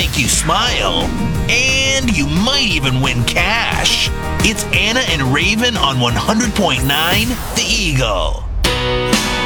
make you smile, and you might even win cash. It's Anna and Raven on 100.9 The Eagle.